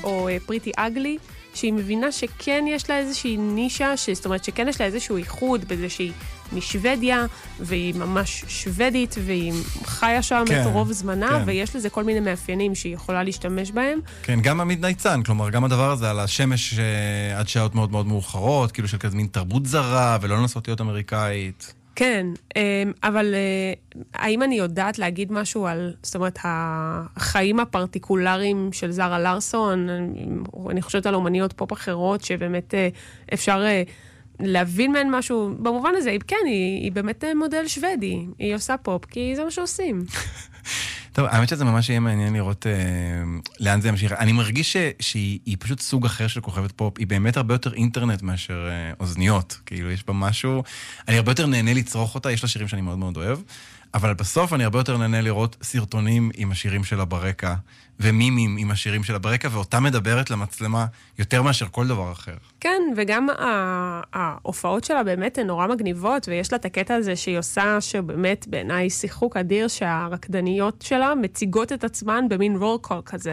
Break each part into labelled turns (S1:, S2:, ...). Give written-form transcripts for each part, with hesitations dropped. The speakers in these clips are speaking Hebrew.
S1: או פריטי אגלי, שהיא מבינה שכן יש לה איזושהי נישה, זאת אומרת שכן יש לה איזשהו ייחוד בזה שהיא משוודיה, והיא ממש שוודית, והיא חיה שם את רוב זמנה, ויש לזה כל מיני מאפיינים שהיא יכולה להשתמש בהם.
S2: כן, גם המידנייט סאן, כלומר, גם הדבר הזה על השמש עד שעות מאוד מאוד מאוחרות, כאילו של כזה מין תרבות זרה, ולא לנסות להיות אמריקאית.
S1: כן, אבל האם אני יודעת להגיד משהו על, זאת אומרת, החיים הפרטיקולריים של זרה לארסון? אני חושבת על אומניות פופ אחרות, שבאמת אפשר להבין מהן משהו, במובן הזה, כן, היא באמת מודל שוודי, היא עושה פופ, כי זה מה שעושים.
S2: טוב, האמת שזה ממש יהיה מעניין לראות לאן זה ימשיך. אני מרגיש שהיא פשוט סוג אחר של כוכבת פופ, היא באמת הרבה יותר אינטרנט מאשר אוזניות, כאילו יש בה משהו, אני הרבה יותר נהנה לצרוך אותה, יש לה שירים שאני מאוד מאוד אוהב, אבל בסוף אני הרבה יותר נהנה לראות סרטונים עם השירים שלה ברקע, ומימים עם השירים שלה ברקע, ואותה מדברת למצלמה יותר מאשר כל דבר אחר.
S1: כן, וגם ההופעות שלה באמת הן נורא מגניבות, ויש לה את הקטע הזה שהיא עושה, שבאמת בעיניי שיחוק אדיר, שהרקדניות שלה מציגות את עצמן במין רול קול כזה.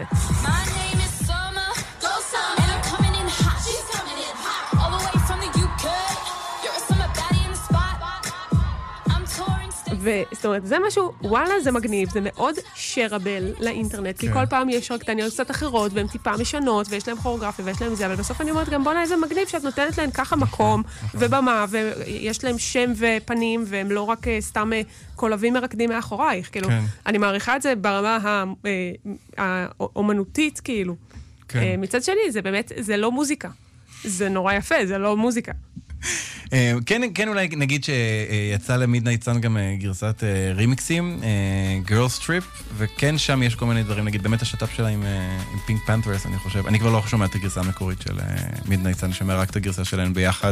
S1: וזאת אומרת, זה משהו, וואלה, זה מגניב, זה מאוד שרבל לאינטרנט, כי כל פעם יש רקדניות קצת אחרות, והן טיפה משנות, ויש להם כוריאוגרפיה, ויש להם זה, אבל בסוף אני אומרת גם, בוא'נה, איזה מגניב שאת נותנת להן ככה מקום, ובמה, ויש להם שם ופנים, והם לא רק סתם קולבים מרקדים מאחורייך, כאילו, אני מעריכה את זה ברמה האומנותית, כאילו. מצד שני, זה באמת, זה לא מוזיקה. זה נורא יפה, זה לא מוזיקה.
S2: כן, אולי נגיד שיצא למידנייט סאן גם גרסת רימיקסים, Girls Trip, וכן שם יש כל מיני דברים, נגיד באמת השת"פ שלה עם פינק פנת'רס, אני חושב. אני כבר לא שומע את הגרסה המקורית של מידנייט סאן, אני שומע רק את הגרסה שלהם ביחד.